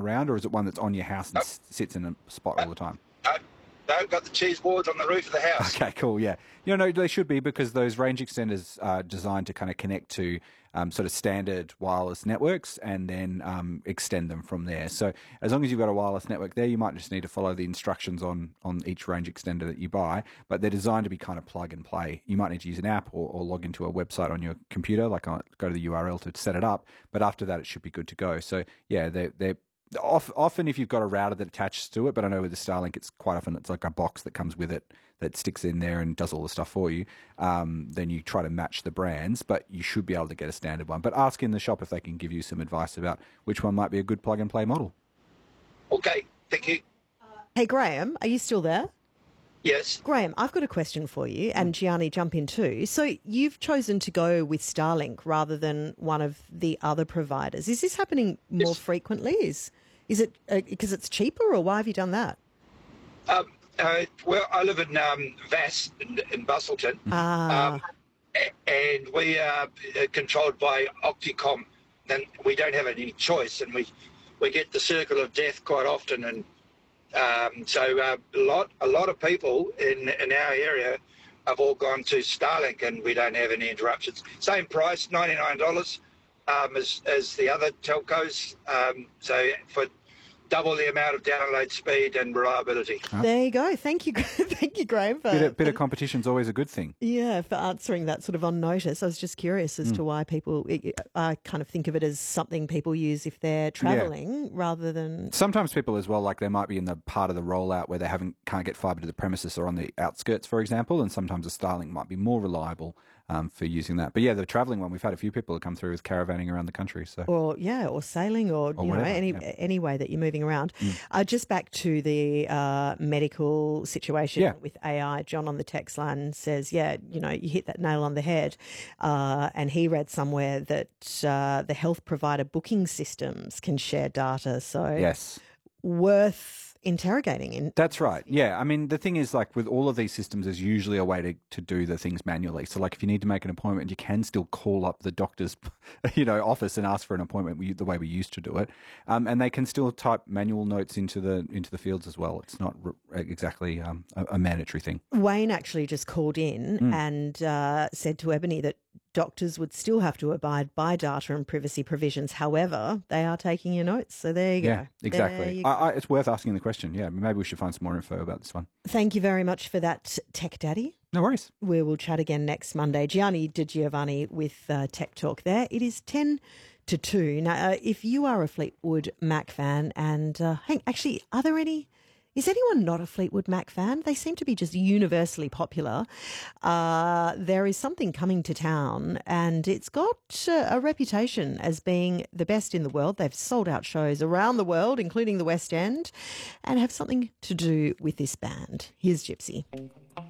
around, or is it one that's on your house and sits in a spot all the time? No, got the cheese boards on the roof of the house. Okay, cool, yeah. No, they should be, because those range extenders are designed to kind of connect to sort of standard wireless networks and then extend them from there. So as long as you've got a wireless network there, you might just need to follow the instructions on each range extender that you buy, but they're designed to be kind of plug and play. You might need to use an app or log into a website on your computer, like go to the URL to set it up, but after that it should be good to go. So yeah, they're often if you've got a router that attaches to it, but I know with the Starlink, it's quite often it's like a box that comes with it that sticks in there and does all the stuff for you. Then you try to match the brands, but you should be able to get a standard one. But ask in the shop if they can give you some advice about which one might be a good plug and play model. Okay, thank you. Hey, Graham, are you still there? Yes. Graham, I've got a question for you, and Gianni, jump in too. So you've chosen to go with Starlink rather than one of the other providers. Is this happening more frequently? Is it because it's cheaper, or why have you done that? Well, I live in Vass in Bustleton, and we are controlled by Octicom, and we don't have any choice, and we get the circle of death quite often, and so a lot of people in our area have all gone to Starlink, and we don't have any interruptions. Same price, $99, as the other telcos. So for double the amount of download speed and reliability. There you go. Thank you, thank you, Graham. Bit of competition's always a good thing. Yeah, for answering that sort of on notice. I was just curious as to why people. I kind of think of it as something people use if they're travelling rather than. Sometimes people as well, like they might be in the part of the rollout where they can't get fibre to the premises or on the outskirts, for example, and sometimes a Starlink might be more reliable for using that. But yeah, the travelling one, we've had a few people that come through with caravanning around the country. So or sailing or you whatever, any way that you're moving around. Just back to the medical situation with AI. John on the text line says, you hit that nail on the head. And he read somewhere that the health provider booking systems can share data. So yes, worth interrogating. That's right. Yeah. I mean, the thing is, like with all of these systems, there's usually a way to do the things manually. So like if you need to make an appointment, you can still call up the doctor's, office and ask for an appointment the way we used to do it. And they can still type manual notes into the fields as well. It's not exactly a mandatory thing. Wayne actually just called in and said to Ebony that doctors would still have to abide by data and privacy provisions. However, they are taking your notes. So there you go. Yeah, exactly. It's worth asking the question. Yeah, maybe we should find some more info about this one. Thank you very much for that, Tech Daddy. No worries. We will chat again next Monday. Gianni Di Giovanni with Tech Talk there. It is 10 to 2. Now, if you are a Fleetwood Mac fan and actually, is anyone not a Fleetwood Mac fan? They seem to be just universally popular. There is something coming to town and it's got a reputation as being the best in the world. They've sold out shows around the world, including the West End, and have something to do with this band. Here's Gypsy.